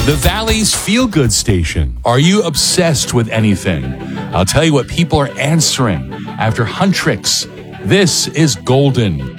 The Valley's feel-good station. Are you obsessed with anything? I'll tell you what people are answering after Huntrix. This is Golden.